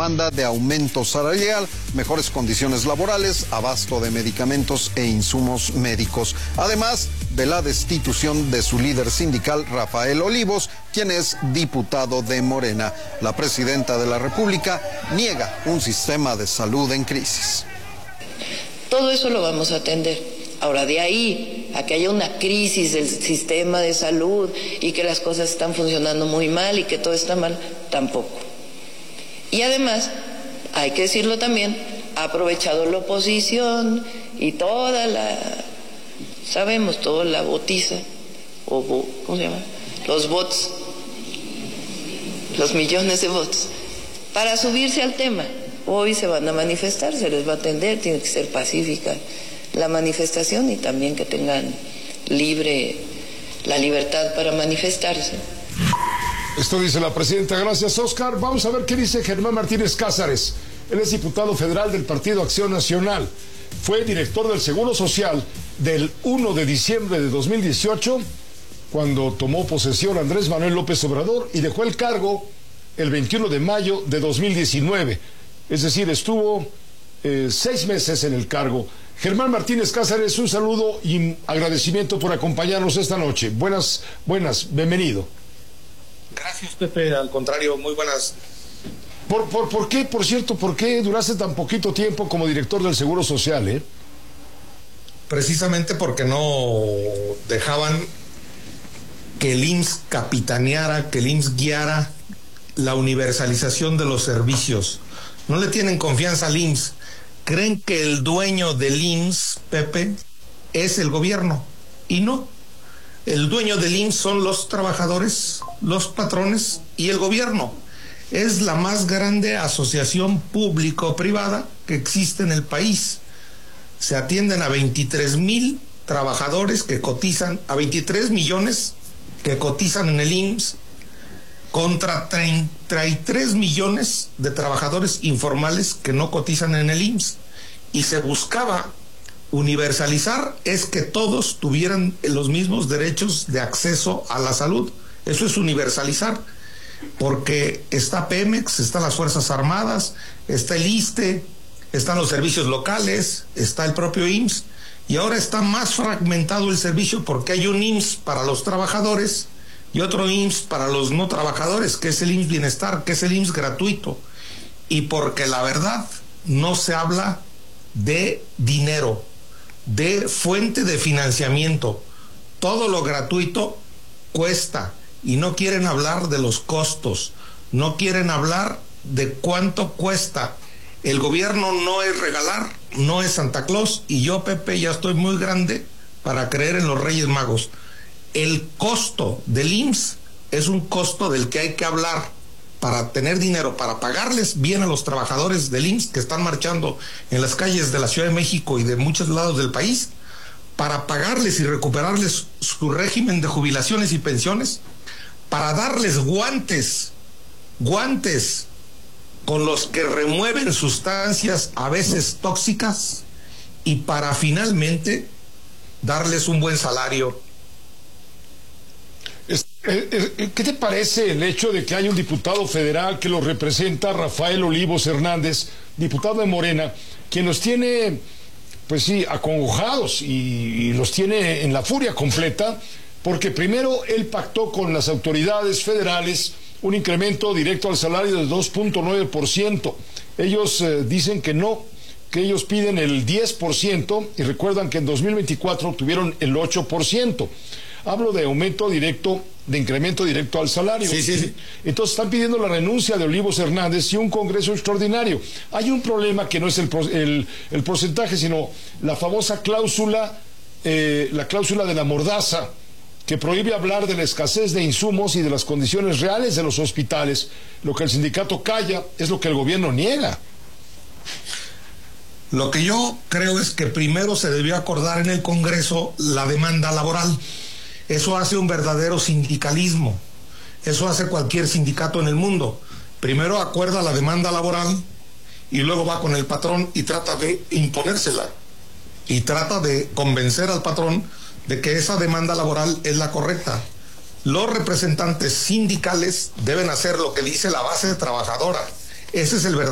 demanda de aumento salarial, mejores condiciones laborales, abasto de medicamentos e insumos médicos. Además de la destitución de su líder sindical, Rafael Olivos, quien es diputado de Morena. La presidenta de la República niega un sistema de salud en crisis. Todo eso lo vamos a atender. Ahora, de ahí a que haya una crisis del sistema de salud y que las cosas están funcionando muy mal y que todo está mal, tampoco. Y además, hay que decirlo también, ha aprovechado la oposición y toda la botiza, ¿cómo se llama? Los bots, los millones de bots, para subirse al tema. Hoy se van a manifestar, se les va a atender, tiene que ser pacífica la manifestación y también que tengan la libertad para manifestarse. Esto dice la presidenta. Gracias, Oscar. Vamos a ver qué dice Germán Martínez Cázares. Él es diputado federal del Partido Acción Nacional. Fue director del Seguro Social del 1 de diciembre de 2018, cuando tomó posesión Andrés Manuel López Obrador, y dejó el cargo el 21 de mayo de 2019. Es decir, estuvo 6 meses en el cargo. Germán Martínez Cázares, un saludo y agradecimiento por acompañarnos esta noche. Buenas, bienvenido. Gracias, Pepe, al contrario, muy buenas. ¿Por qué duraste tan poquito tiempo como director del Seguro Social, Precisamente porque no dejaban que el IMSS capitaneara, que el IMSS guiara la universalización de los servicios. No le tienen confianza al IMSS. Creen que el dueño del IMSS, Pepe, es el gobierno. Y no. El dueño del IMSS son los trabajadores, los patrones y el gobierno. Es la más grande asociación público-privada que existe en el país. Se atienden a 23,000 trabajadores que cotizan, a 23 millones que cotizan en el IMSS, contra 33 millones de trabajadores informales que no cotizan en el IMSS. Y se buscaba universalizar, es que todos tuvieran los mismos derechos de acceso a la salud. Eso es universalizar, porque está Pemex, están las Fuerzas Armadas, está el ISSSTE, están los servicios locales, está el propio IMSS, y ahora está más fragmentado el servicio porque hay un IMSS para los trabajadores y otro IMSS para los no trabajadores, que es el IMSS Bienestar, que es el IMSS gratuito, y porque la verdad no se habla de dinero, de fuente de financiamiento. Todo lo gratuito cuesta, y no quieren hablar de los costos, no quieren hablar de cuánto cuesta. El gobierno no es regalar, no es Santa Claus, y yo, Pepe, ya estoy muy grande para creer en los Reyes Magos. El costo del IMSS es un costo del que hay que hablar para tener dinero, para pagarles bien a los trabajadores del IMSS que están marchando en las calles de la Ciudad de México y de muchos lados del país, para pagarles y recuperarles su régimen de jubilaciones y pensiones, para darles guantes con los que remueven sustancias a veces tóxicas, y para finalmente darles un buen salario. ¿Qué te parece el hecho de que hay un diputado federal que lo representa, Rafael Olivos Hernández, diputado de Morena, quien los tiene, pues sí, acongojados y los tiene en la furia completa, porque primero él pactó con las autoridades federales un incremento directo al salario del 2.9%. Ellos dicen que no, que ellos piden el 10%, y recuerdan que en 2024 tuvieron el 8%. Hablo de aumento directo, de incremento directo al salario. Sí. Entonces están pidiendo la renuncia de Olivos Hernández y un congreso extraordinario. Hay un problema que no es el porcentaje, sino la famosa cláusula, la cláusula de la mordaza, que prohíbe hablar de la escasez de insumos y de las condiciones reales de los hospitales. Lo que el sindicato calla es lo que el gobierno niega. Lo que yo creo es que primero se debió acordar en el Congreso la demanda laboral. Eso hace un verdadero sindicalismo. Eso hace cualquier sindicato en el mundo. Primero acuerda la demanda laboral y luego va con el patrón y trata de imponérsela. Y trata de convencer al patrón de que esa demanda laboral es la correcta. Los representantes sindicales deben hacer lo que dice la base trabajadora. Ese es el verdadero